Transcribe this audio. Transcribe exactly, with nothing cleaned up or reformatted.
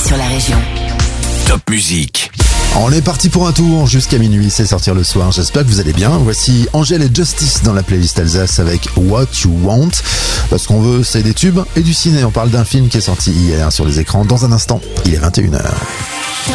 sur la région. Top Musique. On est parti pour un tour jusqu'à minuit, c'est sortir le soir. J'espère que vous allez bien. Voici Angèle et Justice dans la playlist Alsace avec What You Want. Parce qu'on veut, c'est des tubes et du ciné. On parle d'un film qui est sorti hier sur les écrans. Dans un instant, il est vingt et une heures.